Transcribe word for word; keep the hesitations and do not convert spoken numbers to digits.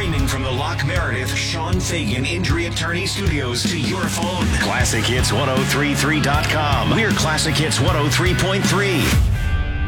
Streaming from the Lock Meredith Sean Fagan Injury Attorney Studios to your phone. Classic Hits ten thirty-three dot com. We're Classic Hits one oh three point three.